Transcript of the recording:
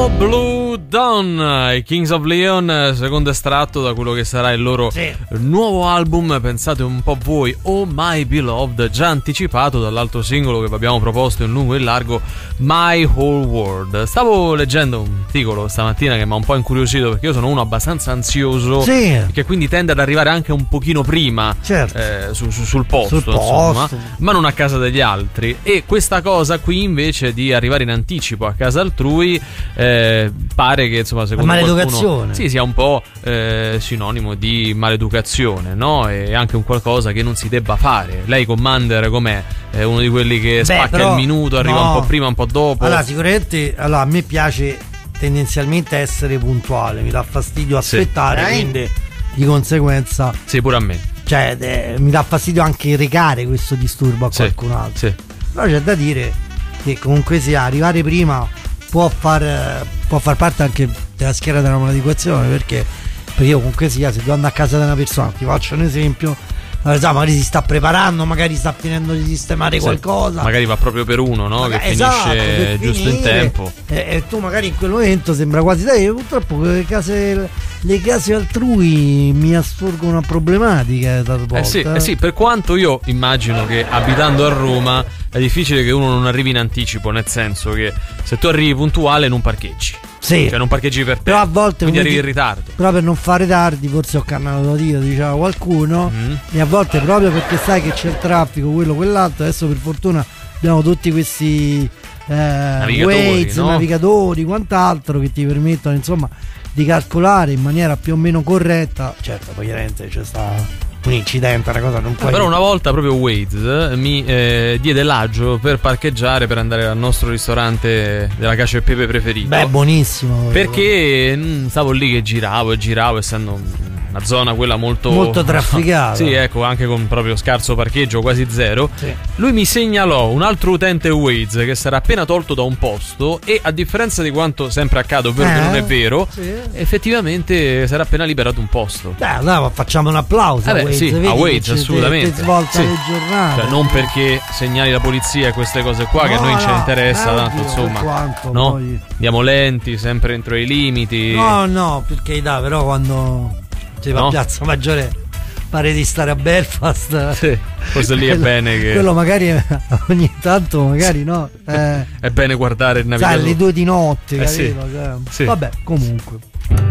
Blue Dawn, i Kings of Leon, secondo estratto da quello che sarà il loro nuovo album. Pensate un po' voi, Oh My Beloved, già anticipato dall'altro singolo che vi abbiamo proposto in lungo e in largo, My Whole World. Stavo leggendo un articolo stamattina che mi ha un po' incuriosito, perché io sono uno abbastanza ansioso, che quindi tende ad arrivare anche un pochino prima sul posto, insomma, ma non a casa degli altri. E questa cosa qui invece di arrivare in anticipo a casa altrui pare che, insomma, secondo qualcuno sia un po' sinonimo di maleducazione, no? E anche un qualcosa che non si debba fare. Lei, Commander, com'è? È uno di quelli che spacca il minuto, arriva un po' prima, un po' dopo? Allora, sicuramente, a me piace tendenzialmente essere puntuale, mi dà fastidio aspettare, quindi di conseguenza pure a me, cioè mi dà fastidio anche recare questo disturbo a qualcun altro. Però c'è da dire che comunque sia arrivare prima può far parte anche della schiera della maleducazione, perché io comunque sia, se devo andare a casa di una persona, ti faccio un esempio, magari si sta preparando, magari sta finendo di sistemare qualcosa, magari va proprio per uno, no? Che finisce giusto in tempo, e tu magari in quel momento sembra quasi purtroppo le case altrui mi assorgono a problematiche talvolta. Sì, per quanto io immagino che abitando a Roma è difficile che uno non arrivi in anticipo, nel senso che se tu arrivi puntuale non parcheggi. Cioè non parcheggi per te, però a volte quindi arrivi in ritardo. Però per non fare tardi forse ho cannato io, diceva qualcuno, e a volte proprio perché sai che c'è il traffico, quello, quell'altro. Adesso per fortuna abbiamo tutti questi navigatori, quant'altro, che ti permettono insomma di calcolare in maniera più o meno corretta. Certo, poi chiaramente c'è sta un incidente, una cosa non puoi. Però una volta proprio Waze mi diede l'agio per parcheggiare per andare al nostro ristorante della cacio e pepe preferito. Beh, buonissimo. Perché stavo lì che giravo, essendo una zona quella molto trafficata. Sì, ecco, anche con proprio scarso parcheggio, quasi zero. Lui mi segnalò un altro utente Waze che sarà appena tolto da un posto, e a differenza di quanto sempre accade, ovvero che non è vero, effettivamente sarà appena liberato un posto. Allora facciamo un applauso a Waze. A Waze, assolutamente. Svolta le giornate. Cioè, non perché segnali la polizia e queste cose qua, che a noi ci interessa, tanto insomma, no? Poi... Andiamo lenti, sempre entro i limiti. No, perché però quando si va a Piazza Maggiore pare di stare a Belfast, forse lì è bene che quello magari ogni tanto no, è bene guardare il navigatore alle 2 di notte, capito? Vabbè, comunque